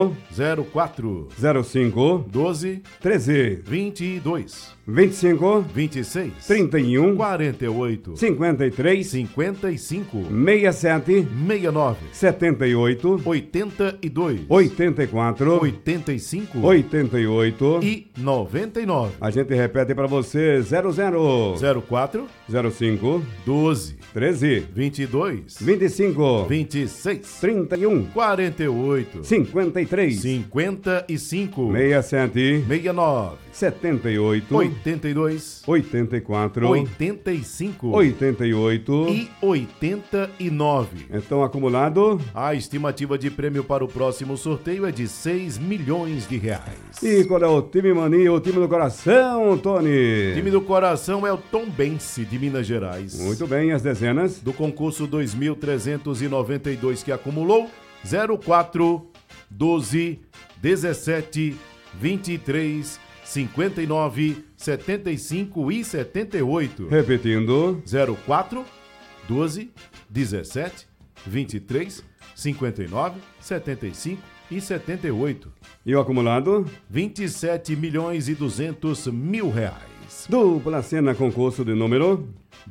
04 05 12 13 22 25 26 31 48 53 55 67 69 78 82 84 85 88 e 99. A gente repete para você: 04 05 12 13 22 25 26 31 48 53 55 67 69 78 82 84 85 88 e 89. Então, acumulado. A estimativa de prêmio para o próximo sorteio é de 6 milhões de reais. E qual é o time mania, o time do coração, Tony? O time do coração é o Tombense de Minas Gerais. Muito bem, as dezenas do concurso 2.392 que acumulou 04 12 17 23 59 75 e 78. Repetindo: 04 12 17 23 59 75 e 78. E o acumulado? 27 milhões e 200 mil reais. Dupla cena, concurso de número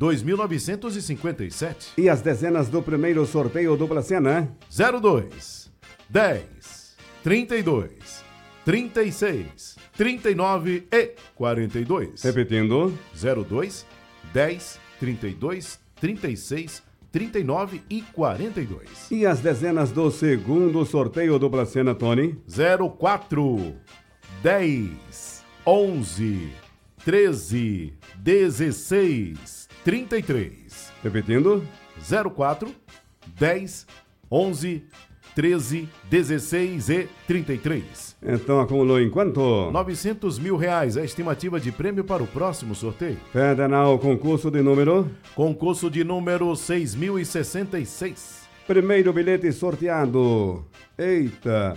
2.957. E as dezenas do primeiro sorteio dupla cena: 02 10 32 36 39 e 42. Repetindo: 02 10 32 36 39 e 42. E as dezenas do segundo sorteio dupla cena, Tony? 04 10 11 13 16 33. Repetindo: 04 10 11 13 16 e 33. Então acumulou em quanto? 900 mil reais, a estimativa de prêmio para o próximo sorteio. Federal, concurso de número? Concurso de número 6.066. Primeiro bilhete sorteado. Eita,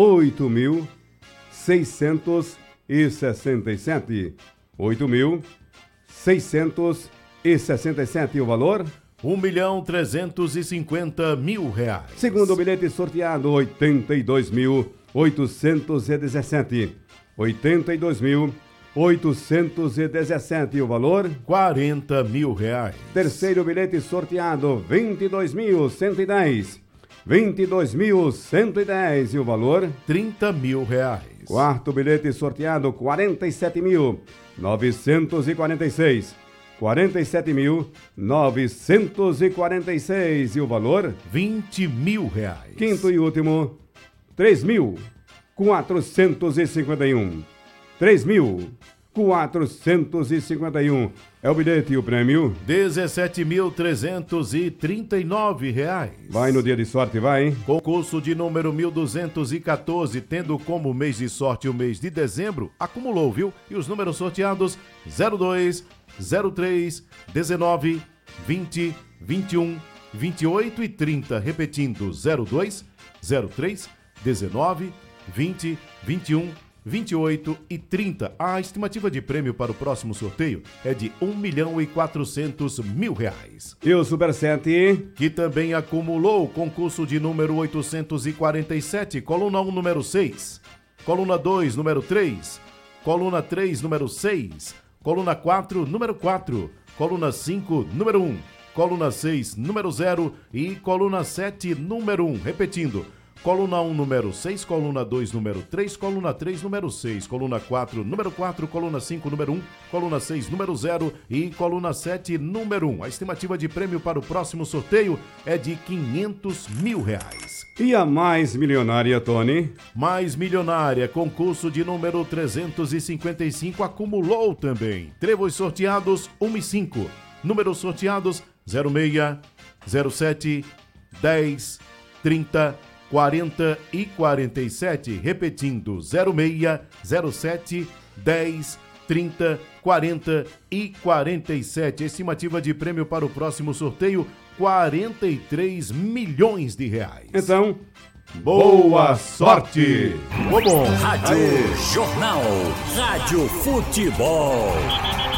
8.667. 8.667 o valor? 1.350.000 reais. Segundo bilhete sorteado, 82.817. 82.817 o valor? 40 mil reais. Terceiro bilhete sorteado, 22.110. 22.110 e o valor? 30 mil reais. Quarto bilhete sorteado, 47.946. 47.946 e o valor? 20 mil reais. Quinto e último, 3.451. 3.451 é o bilhete e o prêmio? 17.339 reais. Vai no dia de sorte, vai. Concurso de número 1.214, tendo como mês de sorte o mês de dezembro, acumulou, viu? E os números sorteados: 02, 03, 19, 20, 21, 28 e 30. Repetindo: 02, 03, 19, 20, 21, 28 e 30. A estimativa de prêmio para o próximo sorteio é de 1.400.000 reais. E o Super 7? Que também acumulou o concurso de número 847, coluna 1, número 6, coluna 2, número 3, coluna 3, número 6, coluna 4, número 4, coluna 5, número 1, coluna 6, número 0 e coluna 7, número 1. Repetindo: coluna 1, número 6, coluna 2, número 3, coluna 3, número 6, coluna 4, número 4, coluna 5, número 1, coluna 6, número 0 e coluna 7, número 1. A estimativa de prêmio para o próximo sorteio é de 500 mil reais. E a mais milionária, Tony? Mais milionária, concurso de número 355, acumulou também. Trevos sorteados 1 e 5. Números sorteados 06, 07, 10, 30, 40 e 47, repetindo: 06, 07, 10, 30, 40 e 47. Estimativa de prêmio para o próximo sorteio: 43 milhões de reais. Então, boa sorte! Vamos! Rádio Jornal, Rádio Futebol.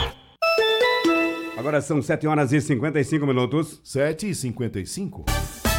Agora são 7 horas e 55 minutos. 7h55.